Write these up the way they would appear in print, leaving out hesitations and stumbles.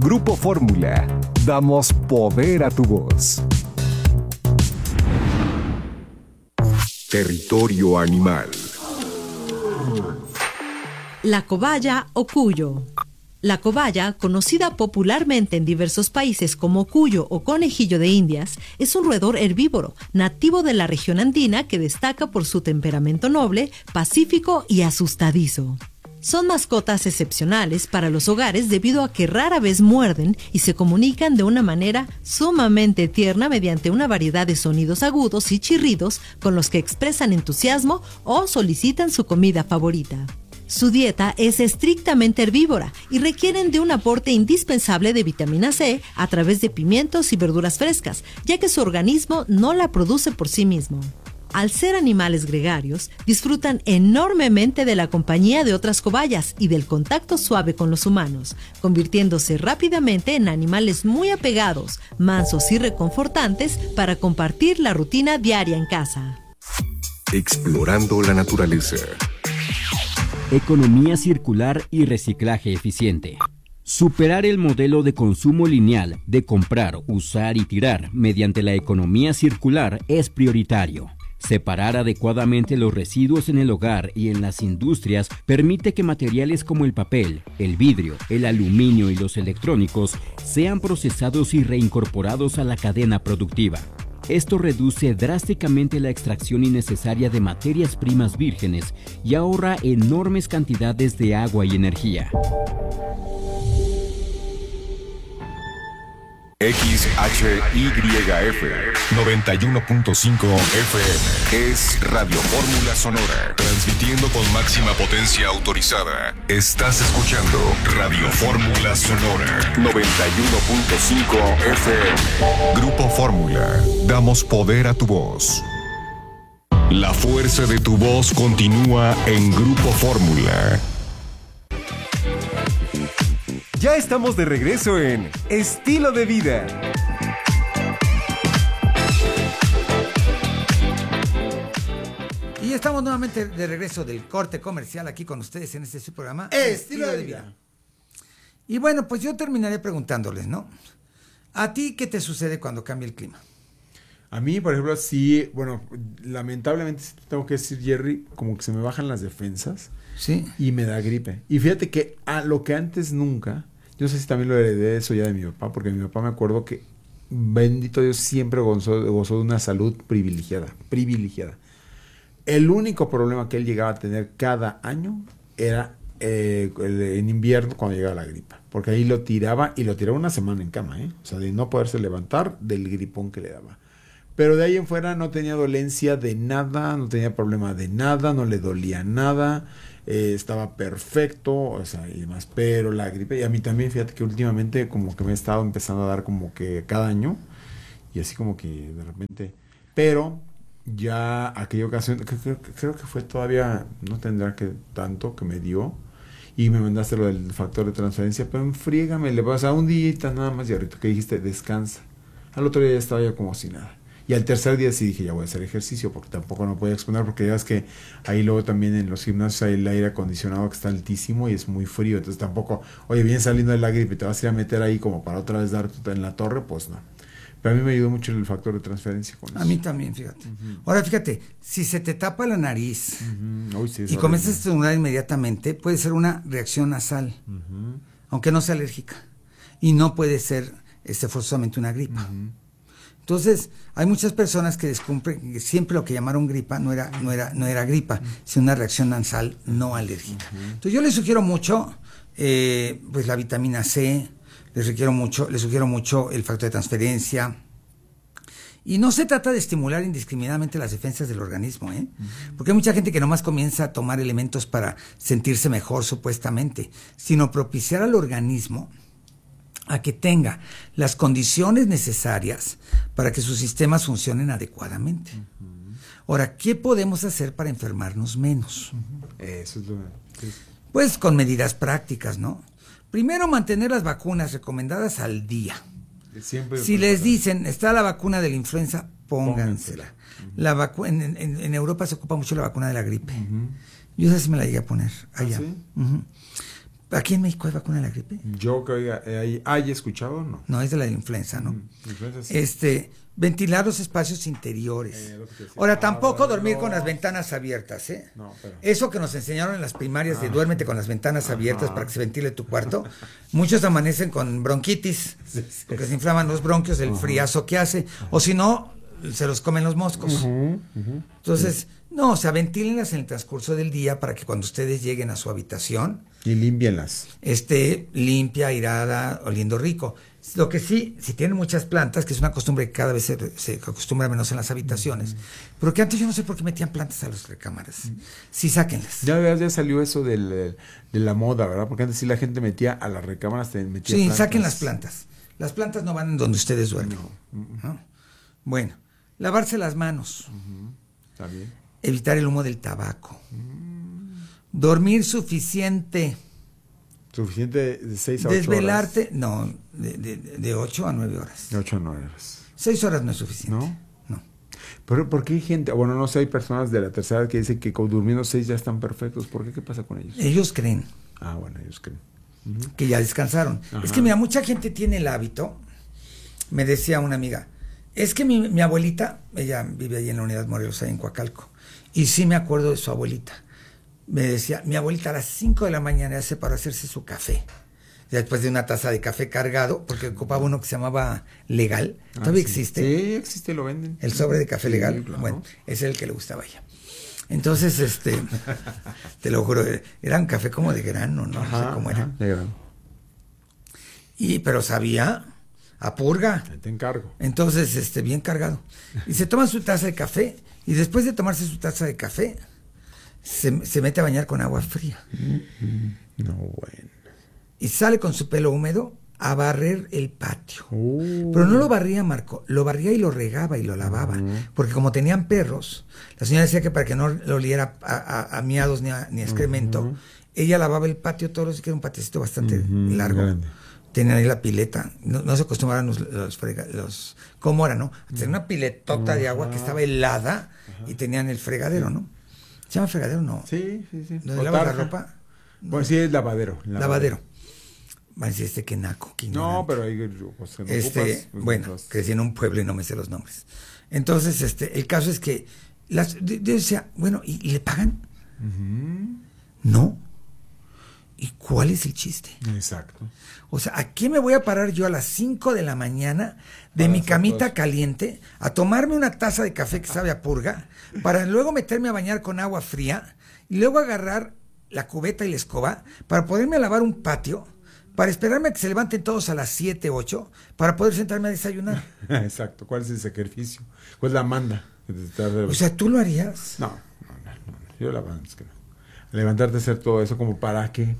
Grupo Fórmula, damos poder a tu voz. Territorio animal. La cobaya o cuyo. La cobaya, conocida popularmente en diversos países como cuyo o conejillo de Indias, es un roedor herbívoro, nativo de la región andina que destaca por su temperamento noble, pacífico y asustadizo. Son mascotas excepcionales para los hogares debido a que rara vez muerden y se comunican de una manera sumamente tierna mediante una variedad de sonidos agudos y chirridos con los que expresan entusiasmo o solicitan su comida favorita. Su dieta es estrictamente herbívora y requieren de un aporte indispensable de vitamina C a través de pimientos y verduras frescas, ya que su organismo no la produce por sí mismo. Al ser animales gregarios, disfrutan enormemente de la compañía de otras cobayas y del contacto suave con los humanos, convirtiéndose rápidamente en animales muy apegados, mansos y reconfortantes para compartir la rutina diaria en casa. Explorando la naturaleza. Economía circular y reciclaje eficiente. Superar el modelo de consumo lineal de comprar, usar y tirar mediante la economía circular es prioritario. Separar adecuadamente los residuos en el hogar y en las industrias permite que materiales como el papel, el vidrio, el aluminio y los electrónicos sean procesados y reincorporados a la cadena productiva. Esto reduce drásticamente la extracción innecesaria de materias primas vírgenes y ahorra enormes cantidades de agua y energía. XHYF 91.5 FM es Radio Fórmula Sonora, transmitiendo con máxima potencia autorizada. Estás escuchando Radio Fórmula Sonora 91.5 FM. Grupo Fórmula, damos poder a tu voz. La fuerza de tu voz continúa en Grupo Fórmula. Ya estamos de regreso en Estilo de Vida. Y estamos nuevamente de regreso del corte comercial aquí con ustedes en este su programa Estilo de Vida. Y bueno, pues yo terminaré preguntándoles, ¿no? ¿A ti qué te sucede cuando cambia el clima? A mí, por ejemplo, sí, bueno, lamentablemente tengo que decir, Jerry, como que se me bajan las defensas. Sí. Y me da gripe. Y fíjate que a lo que antes nunca, yo no sé si también lo heredé eso ya de mi papá, porque mi papá me acuerdo que, bendito Dios, siempre gozó de una salud privilegiada. El único problema que él llegaba a tener cada año era en invierno cuando llegaba la gripa. Porque ahí lo tiraba una semana en cama, o sea, de no poderse levantar del gripón que le daba. Pero de ahí en fuera no tenía dolencia de nada, no tenía problema de nada, no le dolía nada, estaba perfecto, o sea, y demás. Pero la gripe, y a mí también, fíjate que últimamente como que me he estado empezando a dar como que cada año, y así como que de repente, pero ya aquella ocasión, creo que fue todavía, no tendrá que tanto que me dio, y me mandaste lo del factor de transferencia, pero enfrígame, le vas a un día nada más, y ahorita que dijiste, descansa. Al otro día ya estaba yo como si nada. Y al tercer día sí dije, ya voy a hacer ejercicio, porque tampoco no podía exponer, porque ya ves que ahí luego también en los gimnasios hay el aire acondicionado que está altísimo y es muy frío, entonces tampoco, oye, bien saliendo de la gripe, te vas a ir a meter ahí como para otra vez darte en la torre, pues no. Pero a mí me ayudó mucho el factor de transferencia con eso. A mí también, fíjate. Ahora, fíjate, si se te tapa la nariz Uy, sí, y comienzas a estornudar inmediatamente, puede ser una reacción nasal, aunque no sea alérgica. Y no puede ser forzosamente una gripa. Entonces, hay muchas personas que descubren que siempre lo que llamaron gripa no era gripa, sino una reacción nasal no alérgica. Entonces, yo les sugiero mucho pues la vitamina C, les sugiero mucho el factor de transferencia. Y no se trata de estimular indiscriminadamente las defensas del organismo, porque hay mucha gente que nomás comienza a tomar elementos para sentirse mejor supuestamente, sino propiciar al organismo a que tenga las condiciones necesarias para que sus sistemas funcionen adecuadamente. Ahora, ¿qué podemos hacer para enfermarnos menos? Eso es lo que... Pues con medidas prácticas, ¿no? Primero, mantener las vacunas recomendadas al día. Si les dicen, está la vacuna de la influenza, póngansela. En Europa se ocupa mucho la vacuna de la gripe. Yo esa sí me la llegué a poner allá. ¿Ah, sí? ¿Aquí en México hay vacuna de la gripe? Yo que oiga, ¿hay escuchado? No. No, es de la influenza, ¿no? Influenza sí. Ventilar los espacios interiores. Lo que te decía. Ahora, tampoco dormir con las ventanas abiertas, ¿eh? No, pero... Eso que nos enseñaron en las primarias de duérmete con las ventanas abiertas para que se ventile tu cuarto. Muchos amanecen con bronquitis, porque se inflaman los bronquios del friazo que hace. O si no, se los comen los moscos. Entonces, no, o sea, ventílenlas en el transcurso del día para que cuando ustedes lleguen a su habitación Y límbienlas. esté limpia, airada, oliendo rico. Lo que sí, si tienen muchas plantas, que es una costumbre que cada vez se acostumbra menos en las habitaciones, pero que antes yo no sé por qué metían plantas a las recámaras. Sí, sáquenlas. Ya salió eso de la moda, ¿verdad? Porque antes sí la gente metía a las recámaras, metía Sí, plantas. saquen las plantas. Las plantas no van en donde ustedes duermen. ¿No? Bueno, lavarse las manos. Está bien. Evitar el humo del tabaco. Dormir suficiente. Suficiente de 6 a 8 Desvelarte, no, de 8 a 9 horas. De 8 a 9 horas. 6 horas no es suficiente. ¿No? No. Pero ¿por qué hay gente, bueno, no sé, hay personas de la tercera edad que dicen que durmiendo 6 ya están perfectos? ¿Por qué? ¿Qué pasa con ellos? Ellos creen Ah, bueno, ellos creen. que ya descansaron. Ajá. Es que mira, mucha gente tiene el hábito, me decía una amiga, es que mi abuelita, ella vive ahí en la Unidad Morelos, ahí en Coacalco, y sí me acuerdo de su abuelita. Me decía, mi abuelita a las 5 de la mañana se para hacerse su café. Ya después de una taza de café cargado, porque ocupaba uno que se llamaba Legal. ¿Todavía sí. existe? Sí, existe, lo venden. El sobre de café Sí, Legal. claro. Bueno, ese es el que le gustaba a ella. Entonces, te lo juro, era un café como de grano, ¿no? No sé cómo era. De grano. Pero sabía a purga. Te encargo. Entonces, bien cargado. Y se toma su taza de café, y después de tomarse su taza de café, se mete a bañar con agua fría. No, bueno. Y sale con su pelo húmedo a barrer el patio. Pero no lo barría, Marco, lo barría y lo regaba y lo lavaba. Porque como tenían perros, la señora decía que para que no le oliera a miados ni a excremento, ella lavaba el patio todos los días, que era un patiecito bastante largo. Grande. Tenían ahí la pileta, no se acostumbraban los ¿cómo era, no? Tenían una piletota de agua que estaba helada y tenían el fregadero, ¿no? ¿Se llama fregadero? No. Sí. ¿Donde lavas la ropa? Bueno, sí, es lavadero. Lavadero. Va a decir que naco. Que No, pero ahí pues, bueno, crecí en un pueblo y no me sé los nombres. Entonces, el caso es que yo decía, bueno, ¿y le pagan? No. ¿Y cuál es el chiste? Exacto. O sea, ¿a qué me voy a parar yo a las 5 de la mañana de mi camita caliente a tomarme una taza de café que sabe a purga para luego meterme a bañar con agua fría y luego agarrar la cubeta y la escoba para poderme lavar un patio, para esperarme a que se levanten todos a las 7, 8 para poder sentarme a desayunar? Exacto. ¿Cuál es el sacrificio? ¿Cuál es la manda? O sea, ¿tú lo harías? No. Yo la verdad es que no. Levantarte a hacer todo eso, como para qué,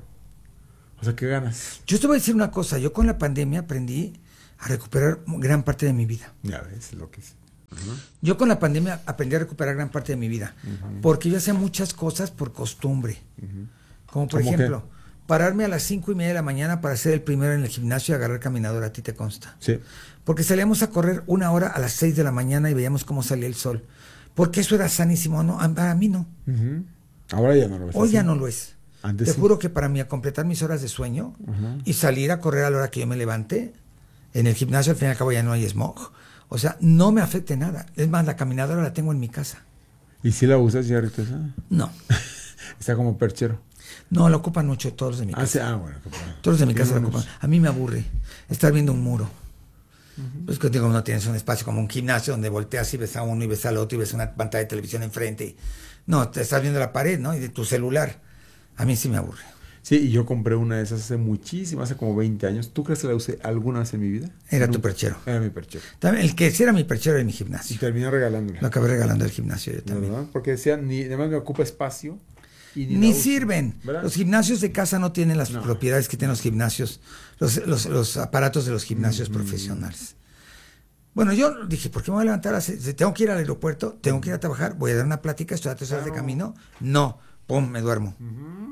o sea, ¿qué ganas? Yo te voy a decir una cosa, yo con la pandemia aprendí a recuperar gran parte de mi vida. Ya ves lo que es. Yo con la pandemia aprendí a recuperar gran parte de mi vida, porque yo hacía muchas cosas por costumbre, como por ejemplo, pararme a las 5:30 de la mañana para ser el primero en el gimnasio y agarrar caminadora, a ti te consta. Sí. Porque salíamos a correr 1 hora a las 6 de la mañana y veíamos cómo salía el sol, porque eso era sanísimo, no, para mí no. Ahora ya no lo ves. Hoy así. ya no lo es. Antes Te sí. juro que para mí, a completar mis horas de sueño y salir a correr a la hora que yo me levante, en el gimnasio al fin y al cabo ya no hay smog. O sea, no me afecte nada. Es más, la caminadora la tengo en mi casa. ¿Y si la usas ya ahorita? No. Está como perchero. No, la ocupan mucho todos los de mi casa. Bueno. Todos los de mi casa la ocupan. A mí me aburre estar viendo un muro. Pues que digo, no tienes un espacio como un gimnasio donde volteas y ves a uno y ves al otro y ves una pantalla de televisión enfrente. No, te estás viendo la pared, ¿no? Y de tu celular. A mí sí me aburre. Sí, y yo compré una de esas hace muchísimo, hace como 20 años. ¿Tú crees que la usé alguna vez en mi vida? Era tu perchero. Era mi perchero. También, el que sí era mi perchero era mi Y gimnasio. terminé regalándola. Lo acabé regalando al gimnasio yo también. ¿Verdad? Porque decían, además me ocupa espacio. Y Ni la uso. sirven. ¿Verdad? Los gimnasios de casa no tienen las propiedades que tienen los gimnasios, los aparatos de los gimnasios profesionales. Bueno, yo dije, ¿por qué me voy a levantar? Tengo que ir al aeropuerto, tengo que ir a trabajar, voy a dar una plática, estoy a 3 horas de camino. No, pum, me duermo. Sí,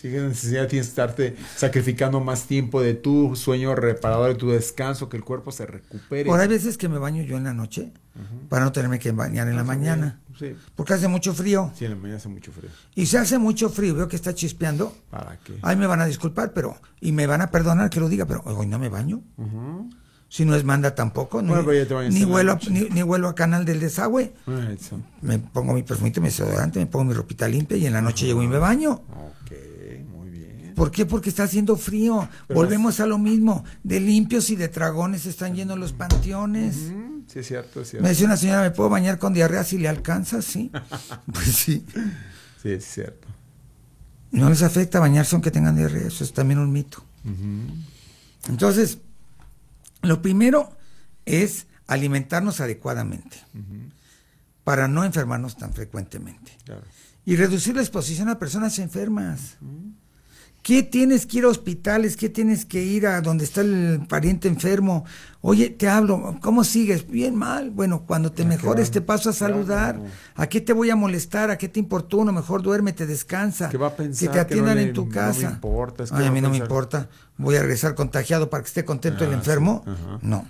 Sí, qué necesidad tienes de estarte sacrificando más tiempo de tu sueño reparador, de tu descanso, que el cuerpo se recupere. Por hay veces que me baño yo en la noche para no tenerme que bañar en la mañana. Sí. Porque hace mucho frío. Sí, en la mañana hace mucho frío. Y si hace mucho frío, veo que está chispeando. ¿Para qué? Ay, me van a disculpar, y me van a perdonar que lo diga, pero hoy no me baño. Si no es manda tampoco, bueno, ya te bañas ni en la vuelo a canal del desagüe. Eso. Me pongo mi perfumito, mi desodorante, me pongo mi ropita limpia y en la noche llego y me baño. Ok, muy bien. ¿Por qué? Porque está haciendo frío. Pero volvemos a lo mismo. De limpios y de dragones están llenos los panteones. Sí, es cierto, es cierto. Me decía una señora, ¿me puedo bañar con diarrea si le alcanza? Sí. Pues sí. Sí, es cierto. No les afecta bañarse aunque tengan diarrea. Eso es también un mito. Entonces, lo primero es alimentarnos adecuadamente para no enfermarnos tan frecuentemente. Claro. Y reducir la exposición a personas enfermas. ¿Qué tienes que ir a hospitales? ¿Qué tienes que ir a donde está el pariente enfermo? Oye, te hablo, ¿cómo sigues? Bien, mal. Bueno, cuando te mejores te paso a saludar. Claro. ¿A qué te voy a molestar? ¿A qué te importuno? Mejor duérmete, descansa. ¿Qué va a pensar? Que te atiendan en tu No casa. me importa. Es que Ay, a mí no me pensar... importa. ¿Voy a regresar contagiado para que esté contento el enfermo? Sí. No.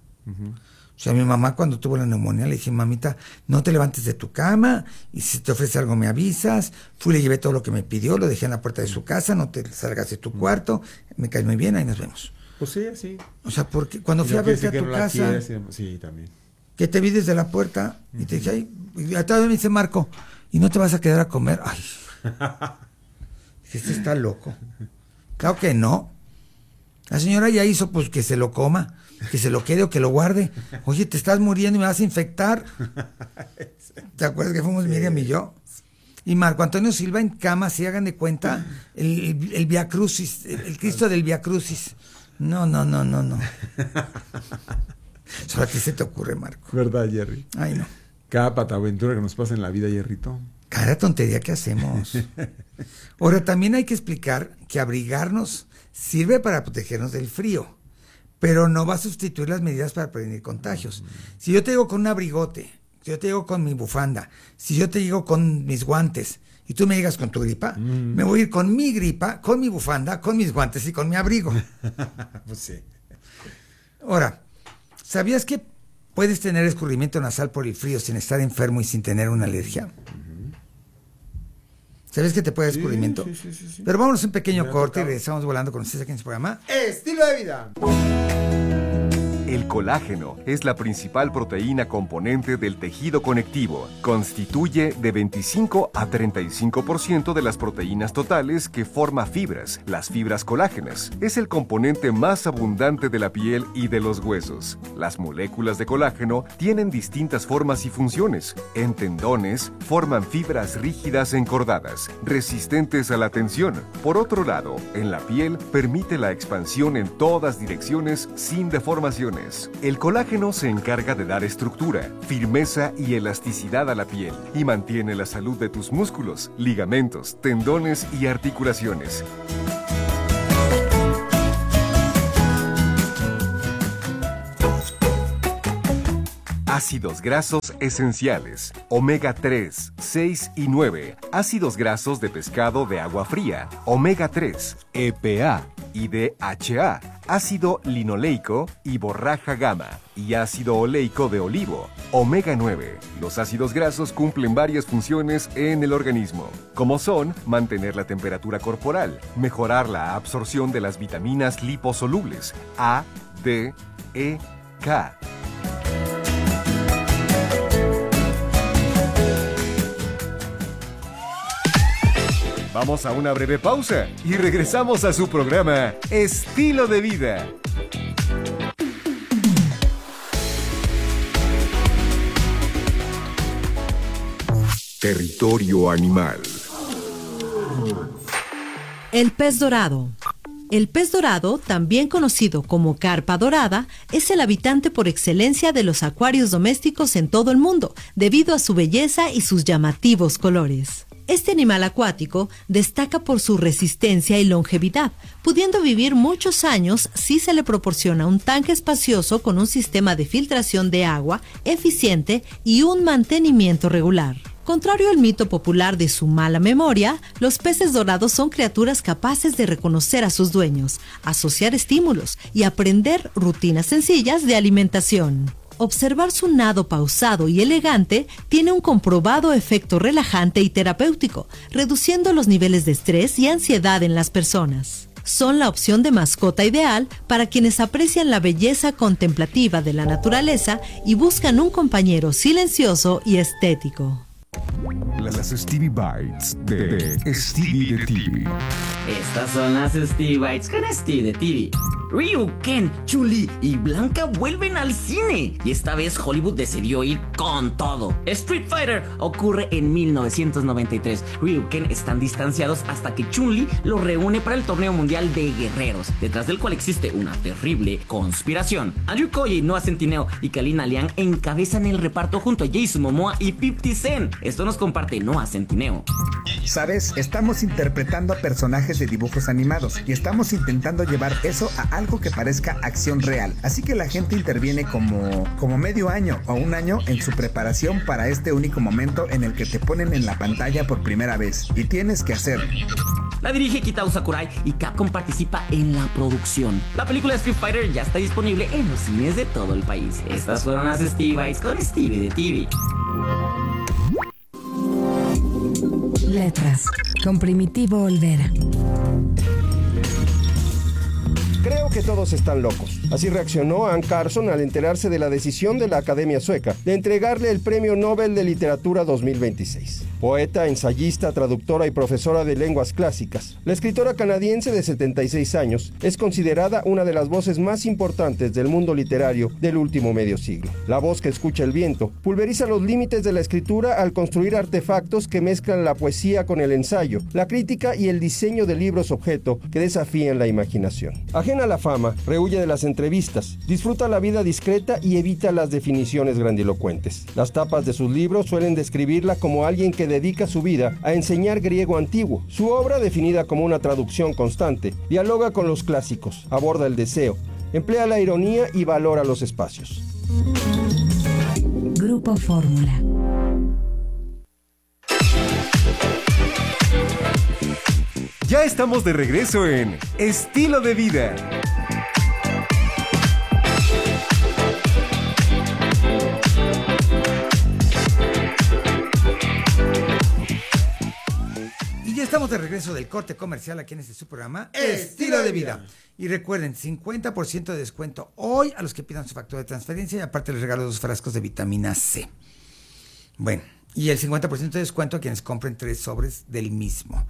O sea, mi mamá cuando tuvo la neumonía le dije, mamita, no te levantes de tu cama y si te ofrece algo me avisas. Fui, le llevé todo lo que me pidió, lo dejé en la puerta de su casa, no te salgas de tu cuarto, me caes muy bien, ahí nos vemos. Pues sí, así. O sea, porque cuando fui a verte a tu casa, sí, también. que te vi desde la puerta y te dije, ay, y todavía me dice Marco, ¿y no te vas a quedar a comer? Ay, dije, este está loco. Claro que no. La señora ya hizo pues que se lo coma, que se lo quede o que lo guarde. Oye, te estás muriendo y me vas a infectar. ¿Te acuerdas que fuimos Miriam y yo? Y Marco Antonio Silva en cama, si hagan de cuenta, el Via Crucis, el Cristo del Via Crucis. No. ¿Solo a ti se te ocurre, Marco? ¿Verdad, Jerry? Ay, no. Cada pataventura que nos pasa en la vida, Jerrito. Cada tontería que hacemos. Ahora, también hay que explicar que abrigarnos sirve para protegernos del frío, pero no va a sustituir las medidas para prevenir contagios. Si yo te digo con un abrigote, si yo te digo con mi bufanda, si yo te digo con mis guantes, y tú me llegas con tu gripa, me voy a ir con mi gripa, con mi bufanda, con mis guantes y con mi abrigo. Pues sí. Ahora, ¿sabías que puedes tener escurrimiento nasal por el frío sin estar enfermo y sin tener una alergia? ¿Sabes que te puede dar escurrimiento? Sí. Pero vámonos un pequeño corte y regresamos volando con ustedes aquí en su programa. Estilo de vida. El colágeno es la principal proteína componente del tejido conectivo. Constituye de 25 a 35% de las proteínas totales que forma fibras, las fibras colágenas. Es el componente más abundante de la piel y de los huesos. Las moléculas de colágeno tienen distintas formas y funciones. En tendones, forman fibras rígidas encordadas, resistentes a la tensión. Por otro lado, en la piel, permite la expansión en todas direcciones sin deformaciones. El colágeno se encarga de dar estructura, firmeza y elasticidad a la piel y mantiene la salud de tus músculos, ligamentos, tendones y articulaciones. Ácidos grasos esenciales, omega 3, 6 y 9, ácidos grasos de pescado de agua fría, omega 3, EPA y DHA, ácido linoleico y borraja gamma, y ácido oleico de olivo, omega 9. Los ácidos grasos cumplen varias funciones en el organismo, como son mantener la temperatura corporal, mejorar la absorción de las vitaminas liposolubles A, D, E, K. Vamos a una breve pausa y regresamos a su programa Estilo de Vida. Territorio animal. El pez dorado. El pez dorado, también conocido como carpa dorada, es el habitante por excelencia de los acuarios domésticos en todo el mundo, debido a su belleza y sus llamativos colores. Este animal acuático destaca por su resistencia y longevidad, pudiendo vivir muchos años si se le proporciona un tanque espacioso con un sistema de filtración de agua eficiente y un mantenimiento regular. Contrario al mito popular de su mala memoria, los peces dorados son criaturas capaces de reconocer a sus dueños, asociar estímulos y aprender rutinas sencillas de alimentación. Observar su nado pausado y elegante tiene un comprobado efecto relajante y terapéutico, reduciendo los niveles de estrés y ansiedad en las personas. Son la opción de mascota ideal para quienes aprecian la belleza contemplativa de la naturaleza y buscan un compañero silencioso y estético. Las Stevie Bites de Stevie de TV. Estas son las Stevie Bites con Stevie de TV. Ryu, Ken, Chun-Li y Blanca vuelven al cine y esta vez Hollywood decidió ir con todo. Street Fighter ocurre en 1993. Ryu y Ken están distanciados hasta que Chun-Li los reúne para el torneo mundial de guerreros, detrás del cual existe una terrible conspiración. Andrew Koji, Noah Centineo y Kalina Liang encabezan el reparto junto a Jason Momoa y 50 Cent. Esto nos comparte Noah Centineo. ¿Sabes? Estamos interpretando a personajes de dibujos animados y estamos intentando llevar eso a algo que parezca acción real. Así que la gente interviene como medio año o un año en su preparación para este único momento en el que te ponen en la pantalla por primera vez. Y tienes que hacerlo. La dirige Kitao Sakurai y Capcom participa en la producción. La película Street Fighter ya está disponible en los cines de todo el país. Estas fueron las Stevie Bites con Stevie de TV. Letras, con Primitivo Olvera. Creo que todos están locos. Así reaccionó Anne Carson al enterarse de la decisión de la Academia Sueca de entregarle el Premio Nobel de Literatura 2026. Poeta, ensayista, traductora y profesora de lenguas clásicas, la escritora canadiense de 76 años es considerada una de las voces más importantes del mundo literario del último medio siglo. La voz que escucha el viento pulveriza los límites de la escritura al construir artefactos que mezclan la poesía con el ensayo, la crítica y el diseño de libros objeto que desafían la imaginación. Ajena a la fama, rehúye de las entrevistas, disfruta la vida discreta y evita las definiciones grandilocuentes. Las tapas de sus libros suelen describirla como alguien que dedica su vida a enseñar griego antiguo. Su obra, definida como una traducción constante, dialoga con los clásicos, aborda el deseo, emplea la ironía y valora los espacios. Grupo Fórmula. Ya estamos de regreso en Estilo de Vida. Y ya estamos de regreso del corte comercial aquí en este su programa Estilo de Vida. Y recuerden, 50% de descuento hoy a los que pidan su factura de transferencia y aparte les regalo 2 frascos de vitamina C. Bueno, y el 50% de descuento a quienes compren 3 sobres del mismo.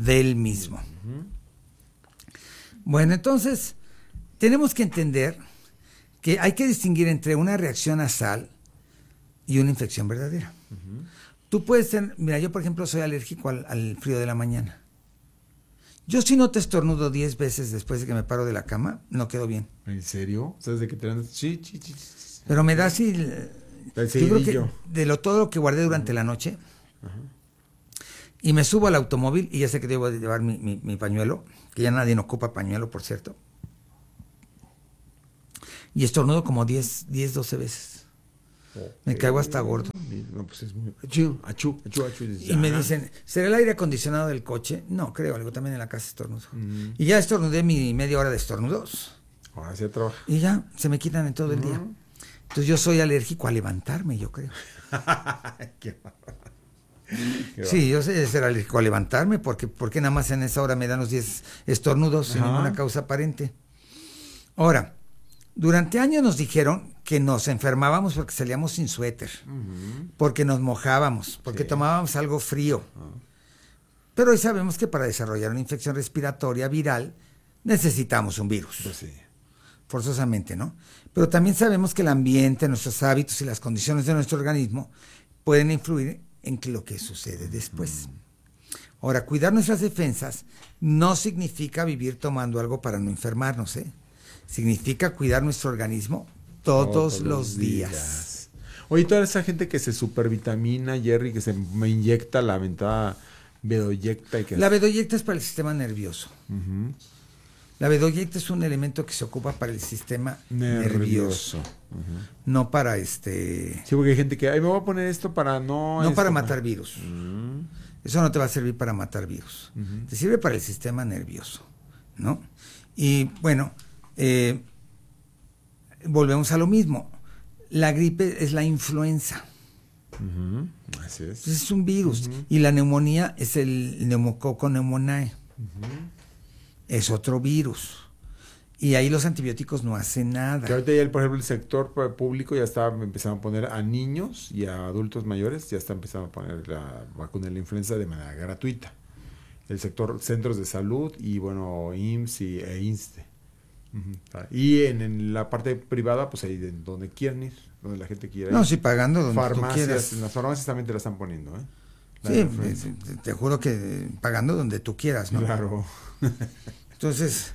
Bueno, entonces tenemos que entender que hay que distinguir entre una reacción nasal y una infección verdadera. Tú puedes tener, mira, yo por ejemplo soy alérgico al frío de la mañana. Yo si no te estornudo 10 veces después de que me paro de la cama, no quedo bien. ¿En serio? ¿Sabes de qué te andas? Sí. Pero me da así, yo creo que de todo lo que guardé durante la noche. Y me subo al automóvil y ya sé que debo de llevar mi pañuelo, que ya nadie ocupa pañuelo, por cierto. Y estornudo como 12 veces. Okay. Me caigo hasta gordo. No, pues es muy... Achú. Y me dicen, ¿será el aire acondicionado del coche? No, creo, algo también en la casa estornudo. Y ya estornudé mi media hora de estornudos. Ahora sí trabaja. Y ya, se me quitan en todo el día. Entonces yo soy alérgico a levantarme, yo creo. Qué Sí, yo sé ser alérgico a levantarme, porque nada más en esa hora me dan los 10 estornudos sin ninguna causa aparente. Ahora, durante años nos dijeron que nos enfermábamos porque salíamos sin suéter, porque nos mojábamos, porque tomábamos algo frío. Pero hoy sabemos que para desarrollar una infección respiratoria viral necesitamos un virus. Pues sí. Forzosamente, ¿no? Pero también sabemos que el ambiente, nuestros hábitos y las condiciones de nuestro organismo pueden influir en lo que sucede después. Ahora, cuidar nuestras defensas no significa vivir tomando algo para no enfermarnos, ¿eh? Significa cuidar nuestro organismo todos los días. Oye, toda esa gente que se supervitamina, Jerry, que se me inyecta la ventada bedoyecta. La bedoyecta es para el sistema nervioso. La bedoyecta es un elemento que se ocupa para el sistema nervioso. No para Sí, porque hay gente que, me voy a poner esto para no... No para matar virus. Eso no te va a servir para matar virus. Te sirve para el sistema nervioso, ¿no? Y bueno, volvemos a lo mismo. La gripe es la influenza. Así es. Entonces es un virus. Y la neumonía es el neumococo pneumoniae. Es otro virus. Y ahí los antibióticos no hacen nada. Que ahorita ya, por ejemplo, el sector público ya está empezando a poner a niños y a adultos mayores, ya está empezando a poner la vacuna de la influenza de manera gratuita. El sector centros de salud y, bueno, IMSS e INSTE. Y en la parte privada, pues ahí donde quieran ir, donde la gente quiera ir. No, sí, pagando donde farmacias, tú quieras. En las farmacias también te la están poniendo, Sí, te juro que pagando donde tú quieras, ¿no? Claro. Entonces,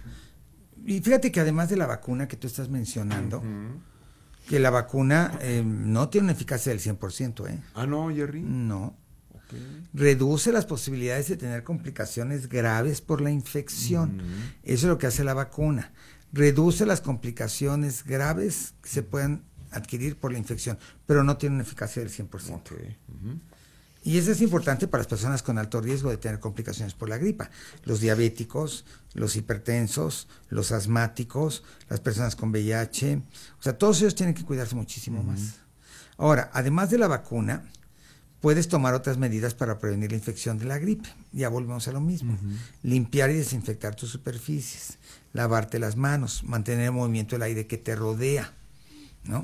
y fíjate que además de la vacuna que tú estás mencionando, que la vacuna no tiene una eficacia del 100%, ¿eh? Ah, ¿no, Jerry? No. Okay. Reduce las posibilidades de tener complicaciones graves por la infección. Eso es lo que hace la vacuna. Reduce las complicaciones graves que se puedan adquirir por la infección, pero no tiene una eficacia del 100%. Okay. Y eso es importante para las personas con alto riesgo de tener complicaciones por la gripa. Los diabéticos, los hipertensos, los asmáticos, las personas con VIH. O sea, todos ellos tienen que cuidarse muchísimo más. Ahora, además de la vacuna, puedes tomar otras medidas para prevenir la infección de la gripe. Ya volvemos a lo mismo. Limpiar y desinfectar tus superficies, lavarte las manos, mantener el movimiento del aire que te rodea, ¿no?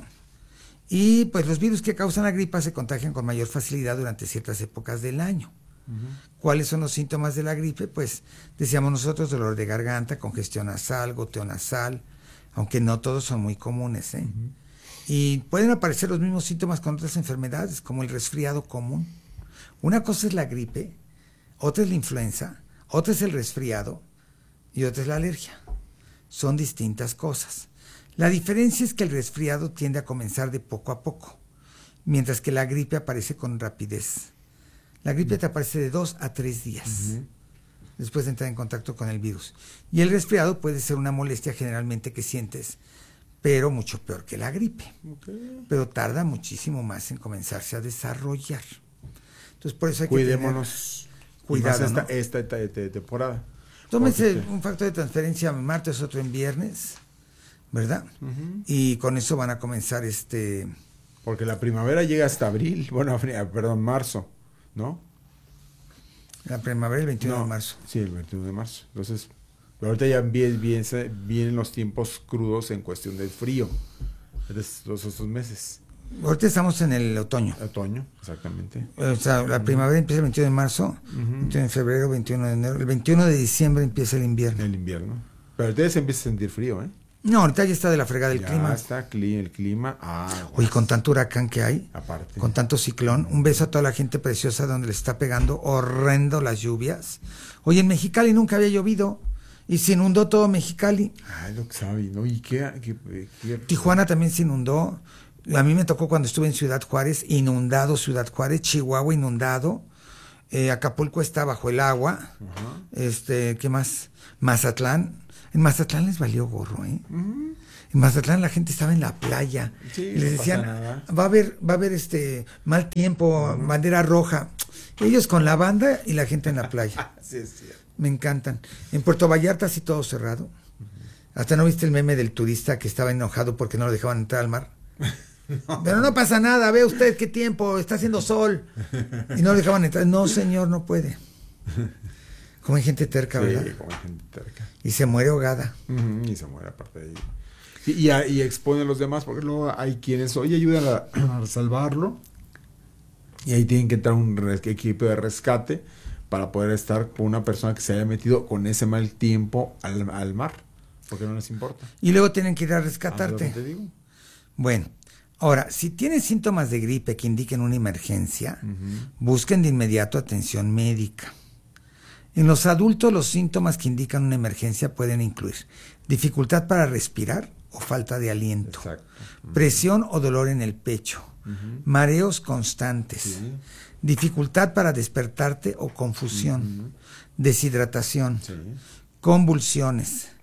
Y pues los virus que causan la gripa se contagian con mayor facilidad durante ciertas épocas del año. ¿Cuáles son los síntomas de la gripe? Pues decíamos nosotros, dolor de garganta, congestión nasal, goteo nasal, aunque no todos son muy comunes, ¿eh? Y pueden aparecer los mismos síntomas con otras enfermedades, como el resfriado común. Una cosa es la gripe, otra es la influenza, otra es el resfriado y otra es la alergia. Son distintas cosas. La diferencia es que el resfriado tiende a comenzar de poco a poco, mientras que la gripe aparece con rapidez. La gripe te aparece de 2 a 3 días después de entrar en contacto con el virus. Y el resfriado puede ser una molestia generalmente que sientes, pero mucho peor que la gripe. Pero tarda muchísimo más en comenzarse a desarrollar. Entonces por eso hay que tener cuidado, ¿no? esta temporada. Tómense un factor de transferencia martes, otro en viernes, ¿verdad? Y con eso van a comenzar Porque la primavera llega hasta abril, marzo, ¿no? La primavera el 21 de marzo. Sí, el 21 de marzo. Entonces, ahorita ya vienen los tiempos crudos en cuestión del frío. Esos meses. Ahorita estamos en el otoño. Otoño, exactamente. O sea, la primavera empieza el 21 de marzo, 21 de febrero, 21 de enero. El 21 de diciembre empieza el invierno. El invierno. Pero ahorita se empieza a sentir frío, ¿eh? No, ahorita ya está de la fregada el clima. Ya está el clima. Oye, con tanto huracán que hay, aparte, con tanto ciclón, un beso a toda la gente preciosa donde le está pegando horrendo las lluvias. Oye, en Mexicali nunca había llovido y se inundó todo Mexicali. Lo que sabe, ¿no? ¿Y qué? Tijuana también se inundó. A mí me tocó cuando estuve en Ciudad Juárez, inundado Ciudad Juárez, Chihuahua inundado, Acapulco está bajo el agua, ¿qué más? Mazatlán. En Mazatlán les valió gorro, ¿eh? En Mazatlán la gente estaba en la playa. Sí, y les decían, va a haber mal tiempo, bandera roja. Ellos con la banda y la gente en la playa. Sí, es cierto. Me encantan. En Puerto Vallarta así todo cerrado. Hasta no viste el meme del turista que estaba enojado porque no lo dejaban entrar al mar. No. Pero no pasa nada, ve usted qué tiempo, está haciendo sol. Y no lo dejaban entrar. No, señor, no puede. Como hay gente terca, ¿verdad? Sí, como hay gente terca. Y se muere ahogada. Y se muere aparte de ahí. Sí, y expone a los demás, porque luego hay quienes, ayudan a salvarlo. Y ahí tienen que entrar un equipo de rescate para poder estar con una persona que se haya metido con ese mal tiempo al mar. Porque no les importa. Y luego tienen que ir a rescatarte. ¿Lo que te digo? Bueno, ahora, si tienes síntomas de gripe que indiquen una emergencia, busquen de inmediato atención médica. En los adultos, los síntomas que indican una emergencia pueden incluir dificultad para respirar o falta de aliento, presión o dolor en el pecho, mareos constantes, dificultad para despertarte o confusión, deshidratación, convulsiones,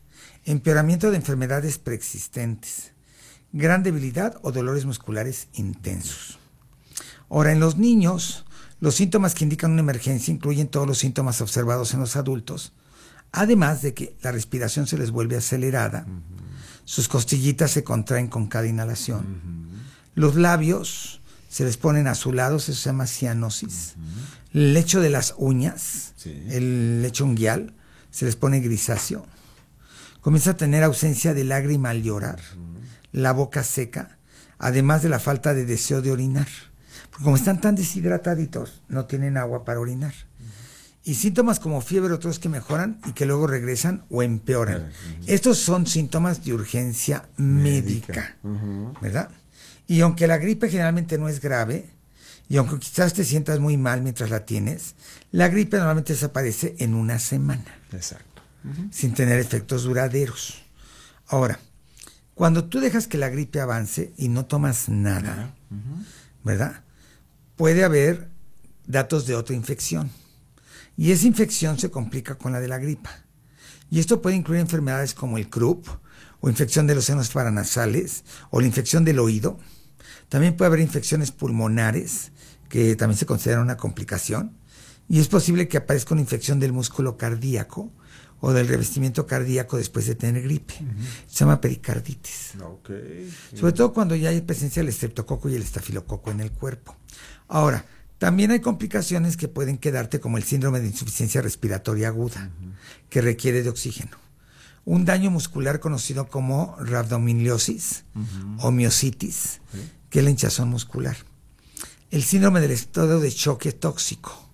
empeoramiento de enfermedades preexistentes, gran debilidad o dolores musculares intensos. Ahora, en los niños, los síntomas que indican una emergencia incluyen todos los síntomas observados en los adultos, además de que la respiración se les vuelve acelerada, sus costillitas se contraen con cada inhalación, los labios se les ponen azulados, eso se llama cianosis, el lecho de las uñas, el lecho unguial, se les pone grisáceo, comienza a tener ausencia de lágrima al llorar, la boca seca, además de la falta de deseo de orinar, porque como están tan deshidrataditos, no tienen agua para orinar. Y síntomas como fiebre, otros que mejoran y que luego regresan o empeoran. Estos son síntomas de urgencia médica, ¿verdad? Y aunque la gripe generalmente no es grave, y aunque quizás te sientas muy mal mientras la tienes, la gripe normalmente desaparece en una semana. Exacto. Sin tener efectos duraderos. Ahora, cuando tú dejas que la gripe avance y no tomas nada, ¿verdad? Puede haber datos de otra infección. Y esa infección se complica con la de la gripa. Y esto puede incluir enfermedades como el croup, o infección de los senos paranasales, o la infección del oído. También puede haber infecciones pulmonares, que también se considera una complicación. Y es posible que aparezca una infección del músculo cardíaco, o del revestimiento cardíaco después de tener gripe. Se llama pericarditis. Sobre todo cuando ya hay presencia del estreptococo y el estafilococo en el cuerpo. Ahora, también hay complicaciones que pueden quedarte, como el síndrome de insuficiencia respiratoria aguda, que requiere de oxígeno. Un daño muscular conocido como rhabdomiolisis o miositis, que es la hinchazón muscular. El síndrome del estado de choque tóxico,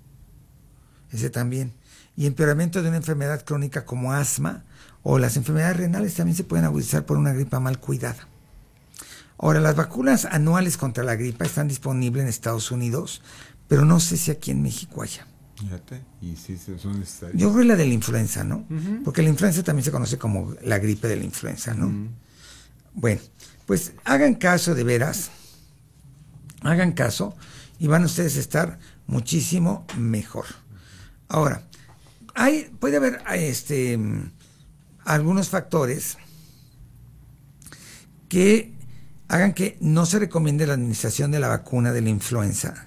ese también. Y empeoramiento de una enfermedad crónica como asma, o las enfermedades renales también se pueden agudizar por una gripa mal cuidada. Ahora, las vacunas anuales contra la gripa están disponibles en Estados Unidos, pero no sé si aquí en México haya. Fíjate, y sí son necesarias. Yo creo la de la influenza, ¿no? Porque la influenza también se conoce como la gripe de la influenza, ¿no? Bueno, pues hagan caso de veras, hagan caso y van ustedes a estar muchísimo mejor. Ahora, puede haber algunos factores que hagan que no se recomiende la administración de la vacuna de la influenza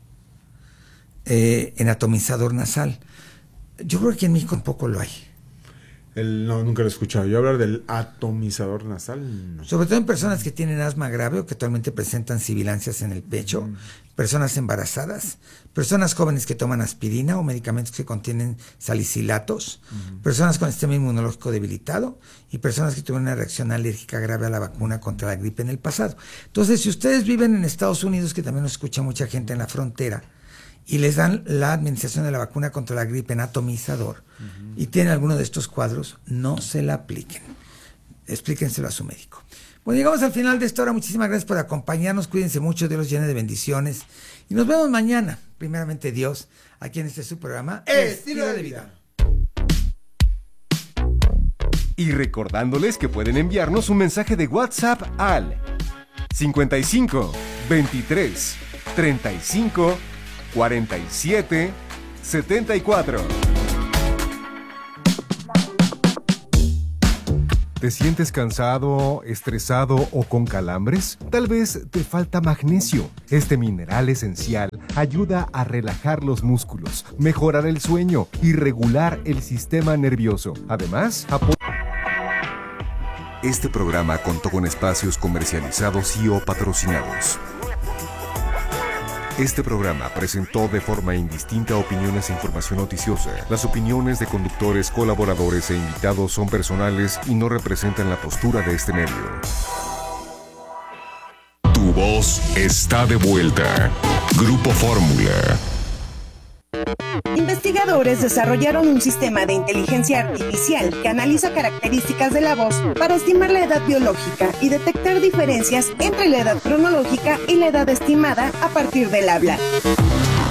en atomizador nasal. Yo creo que aquí en México tampoco lo hay. No, nunca lo he escuchado. Yo hablar del atomizador nasal, no. Sobre todo en personas que tienen asma grave o que actualmente presentan sibilancias en el pecho, personas embarazadas, personas jóvenes que toman aspirina o medicamentos que contienen salicilatos, personas con sistema inmunológico debilitado y personas que tuvieron una reacción alérgica grave a la vacuna contra la gripe en el pasado. Entonces, si ustedes viven en Estados Unidos, que también nos escucha mucha gente en la frontera, y les dan la administración de la vacuna contra la gripe en atomizador, y tienen alguno de estos cuadros, no se la apliquen. Explíquenselo a su médico. Bueno, llegamos al final de esta hora. Muchísimas gracias por acompañarnos. Cuídense mucho, Dios los llene de bendiciones. Y nos vemos mañana, primeramente Dios, aquí en su programa Estilo de Vida. Y recordándoles que pueden enviarnos un mensaje de WhatsApp al 55 23 35 47 74. ¿Te sientes cansado, estresado o con calambres? Tal vez te falta magnesio. Este mineral esencial ayuda a relajar los músculos, mejorar el sueño y regular el sistema nervioso. Además, Este programa contó con espacios comercializados y o patrocinados. Este programa presentó de forma indistinta opiniones e información noticiosa. Las opiniones de conductores, colaboradores e invitados son personales y no representan la postura de este medio. Tu voz está de vuelta. Grupo Fórmula. Investigadores desarrollaron un sistema de inteligencia artificial que analiza características de la voz para estimar la edad biológica y detectar diferencias entre la edad cronológica y la edad estimada a partir del habla.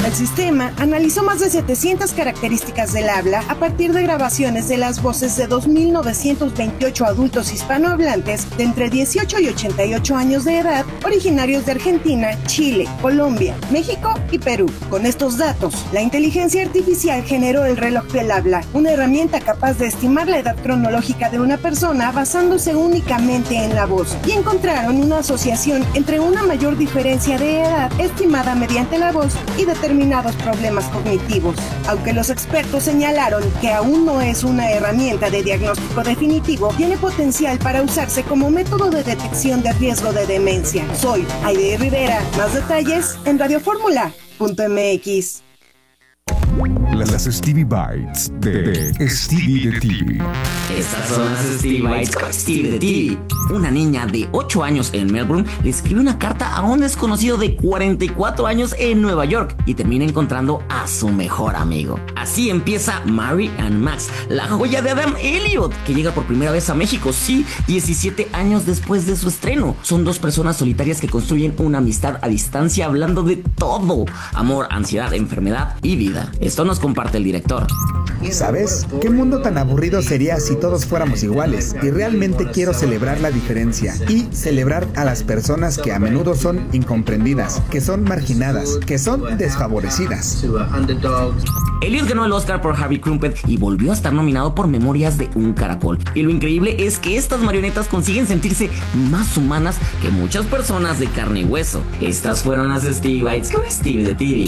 El sistema analizó más de 700 características del habla a partir de grabaciones de las voces de 2.928 adultos hispanohablantes de entre 18 y 88 años de edad, originarios de Argentina, Chile, Colombia, México y Perú. Con estos datos, la inteligencia artificial generó el reloj del habla, una herramienta capaz de estimar la edad cronológica de una persona basándose únicamente en la voz, y encontraron una asociación entre una mayor diferencia de edad estimada mediante la voz y determinados problemas cognitivos. Aunque los expertos señalaron que aún no es una herramienta de diagnóstico definitivo, tiene potencial para usarse como método de detección de riesgo de demencia. Soy Aide Rivera. Más detalles en radioformula.mx. Las Stevie Bites de Stevie de TV. Estas son las Stevie Bites con Stevie de TV. Una niña de 8 años en Melbourne le escribe una carta a un desconocido de 44 años en Nueva York y termina encontrando a su mejor amigo. Así empieza Mary and Max, la joya de Adam Elliot, que llega por primera vez a México, sí, 17 años después de su estreno. Son dos personas solitarias que construyen una amistad a distancia hablando de todo: amor, ansiedad, enfermedad y vida. Esto nos comparte el director. ¿Sabes? ¿Qué mundo tan aburrido sería si todos fuéramos iguales? Y realmente quiero celebrar la diferencia y celebrar a las personas que a menudo son incomprendidas, que son marginadas, que son desfavorecidas. Elliot ganó el Oscar por Harvey Crumpet y volvió a estar nominado por Memorias de un Caracol. Y lo increíble es que estas marionetas consiguen sentirse más humanas que muchas personas de carne y hueso. Estas fueron las Stevie Bites con Stevie de TV.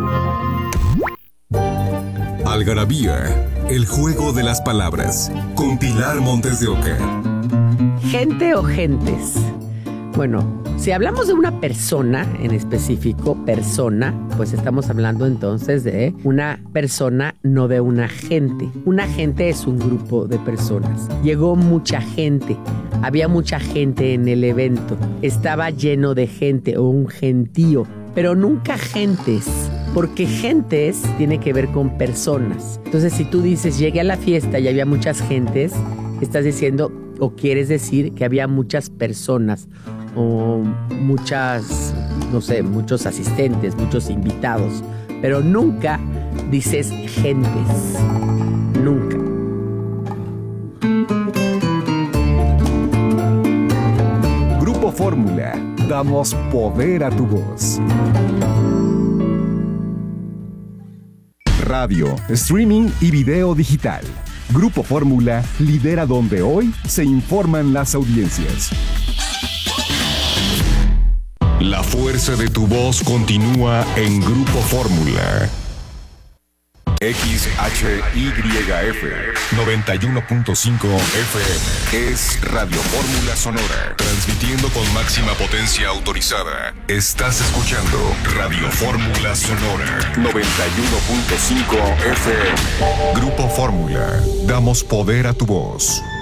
Algarabía, el juego de las palabras, con Pilar Montes de Oca. Gente o gentes. Bueno, si hablamos de una persona en específico, persona, pues estamos hablando entonces de una persona, no de una gente. Una gente es un grupo de personas. Llegó mucha gente, había mucha gente en el evento, estaba lleno de gente o un gentío, pero nunca gentes. Porque gentes tiene que ver con personas. Entonces, si tú dices, llegué a la fiesta y había muchas gentes, estás diciendo o quieres decir que había muchas personas o muchas, no sé, muchos asistentes, muchos invitados. Pero nunca dices gentes. Nunca. Grupo Fórmula. Damos poder a tu voz. Radio, streaming y video digital. Grupo Fórmula lidera donde hoy se informan las audiencias. La fuerza de tu voz continúa en Grupo Fórmula. XHYF 91.5 FM es Radio Fórmula Sonora, transmitiendo con máxima potencia autorizada. Estás escuchando Radio Fórmula Sonora 91.5 FM. Grupo Fórmula, damos poder a tu voz.